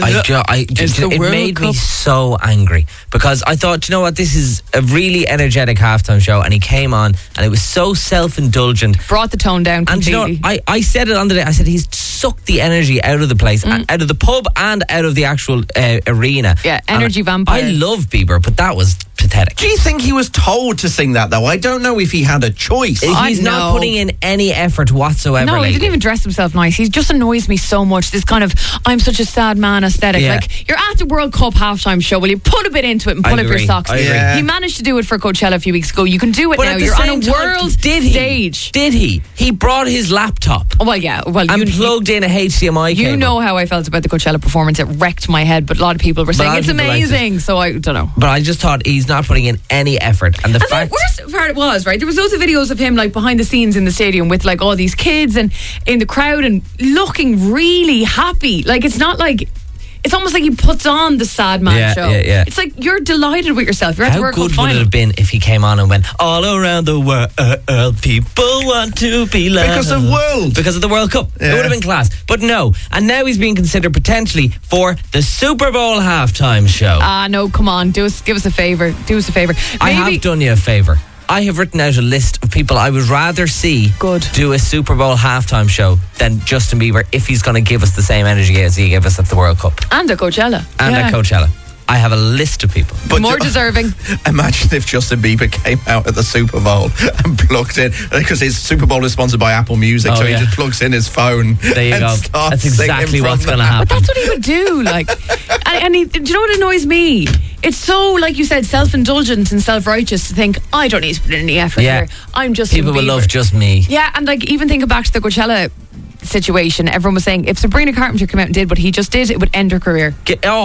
It made me so angry because I thought, you know what, this is a really energetic halftime show, and he came on and it was so self-indulgent. Brought the tone down completely. And you know, I said it on the day, I said he's sucked the energy out of the place, out of the pub and out of the actual arena. Yeah, energy vampire. I love Bieber, but that was pathetic. Do you think he was told to sing that, though? I don't know if he had a choice. He's not putting in any effort whatsoever. No, he lately. didn't even dress himself nice. He just annoys me so much. This kind of, I'm such a sad man aesthetic. Yeah. Like, you're at the World Cup halftime show. Will you put a bit into it and pull up your socks? I agree. Yeah. He managed to do it for Coachella a few weeks ago. You can do it But now. at the You're on same a time, world stage. Did he? He brought his laptop. Oh, well, yeah. Well, And plugged in a HDMI cable. You know how I felt about the Coachella performance. It wrecked my head, but a lot of people were saying it's amazing. So I don't know. But I just thought he's not putting in any effort. And the fact... The worst part was, right, there was loads of videos of him like behind the scenes in the stadium with like all these kids and in the crowd and looking really happy. Like, it's not like... It's almost like he puts on the sad man show. Yeah. It's like you're delighted with yourself. You're at the World Cup How good would final. it have been if he came on and went, all around the world, people want to be loved. Because of World. Because of the World Cup. Yeah. It would have been class. But no. And now he's being considered potentially for the Super Bowl halftime show. No, come on. Give us a favour. Do us a favour. I have done you a favour. I have written out a list of people I would rather see do a Super Bowl halftime show than Justin Bieber if he's going to give us the same energy as he gave us at the World Cup. And at Coachella. At Coachella. I have a list of people. But more deserving. Imagine if Justin Bieber came out at the Super Bowl and plugged in, because his Super Bowl is sponsored by Apple Music, so he just plugs in his phone. There you and go. starts That's exactly singing what's from going to that. happen. But that's what he would do. Like, and he, do you know what annoys me? It's so, like you said, self-indulgent and self-righteous to think, I don't need to put in any effort here. I'm just people will love just me. Yeah, and like even thinking back to the Coachella situation, everyone was saying if Sabrina Carpenter came out and did what he just did, it would end her career.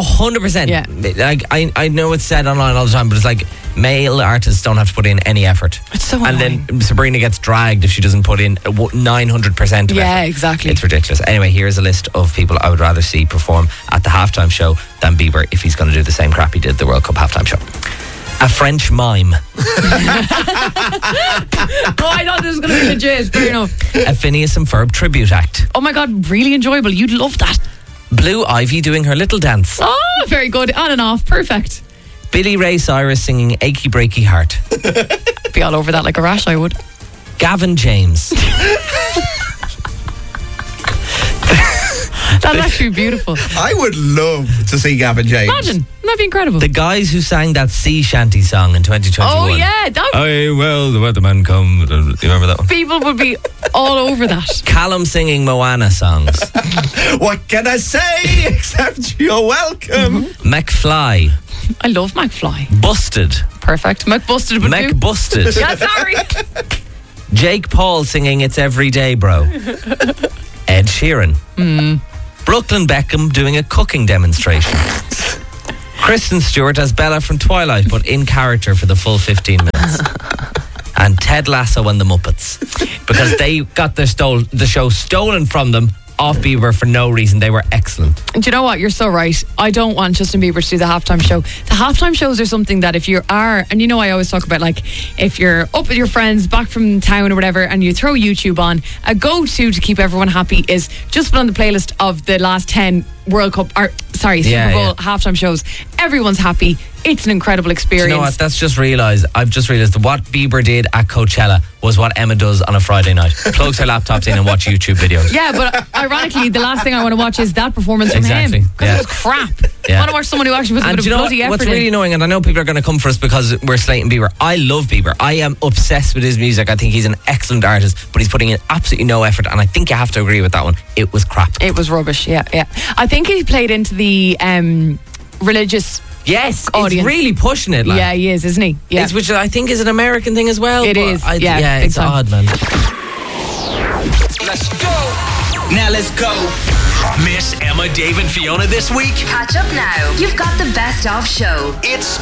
100%. Yeah. Like, I know it's said online all the time, but it's like male artists don't have to put in any effort. It's so And annoying. then Sabrina gets dragged if she doesn't put in 900% of Yeah, effort. exactly. It's ridiculous. Anyway, here's a list of people I would rather see perform at the halftime show than Bieber if he's going to do the same crap he did at the World Cup halftime show. A French mime. Oh, I thought this was going to be legit. Fair enough. A Phineas and Ferb tribute act. Oh my God, really enjoyable. You'd love that. Blue Ivy doing her little dance. Oh, very good. On and off. Perfect. Billy Ray Cyrus singing Achy Breaky Heart. Be all over that like a rash, I would. Gavin James. That'd actually be beautiful. I would love to see Gavin James. Imagine. That'd be incredible. The guys who sang that sea shanty song in 2021. Oh, yeah. That Aye, well, the weatherman come. You remember that one? people would be all over that. Callum singing Moana songs. What can I say except you're welcome? McFly. I love McFly. Busted. Perfect. McBusted would do. McBusted. Yeah, sorry. Jake Paul singing It's Every Day, Bro. Ed Sheeran. Brooklyn Beckham doing a cooking demonstration. Kristen Stewart as Bella from Twilight, but in character for the full 15 minutes. And Ted Lasso and the Muppets. Because they got the show stolen from them off Bieber for no reason. They were excellent. Do you know what? You're so right. I don't want Justin Bieber to do the halftime show. The halftime shows are something that if you are, and you know I always talk about, like, if you're up with your friends back from town or whatever and you throw YouTube on, a go-to to keep everyone happy is just put on the playlist of the last 10 World Cup, Super Bowl halftime shows. Everyone's happy. It's an incredible experience. Do you know what? I've just realised that what Bieber did at Coachella was what Emma does on a Friday night. Plugs her laptops in and watch YouTube videos. Yeah, but ironically, the last thing I want to watch is that performance from Exactly, him. Because yeah. it was crap. Yeah. I want to watch someone who actually puts a bit of do you know bloody effort what's in. really annoying, and I know people are going to come for us because we're slating Bieber. I love Bieber. I am obsessed with his music. I think he's an excellent artist, but he's putting in absolutely no effort, and I think you have to agree with that one. It was crap. It was rubbish, yeah. I think he played into the religious Yes, audience. he's really pushing it. Like. Yeah, he is, isn't he? Yeah. Which I think is an American thing as well. It is, yeah, it's big time. odd, man. Let's go. Now let's go. Miss Emma, Dave and Fiona this week? Catch up now. You've got the best of show. It's